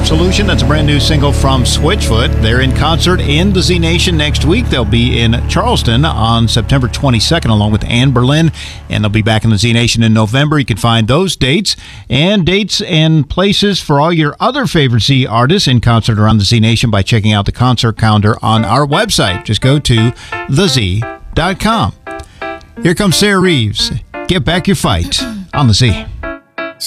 Absolution. That's a brand new single from Switchfoot. They're in concert in the Z Nation next week. They'll be in Charleston on September 22nd along with Anne Boleyn, and they'll be back in the Z Nation in November. You can find those dates and places for all your other favorite Z artists in concert around the Z Nation by checking out the concert calendar on our website. Just go to thez.com. Here comes Sarah Reeves. Get back your fight on the Z.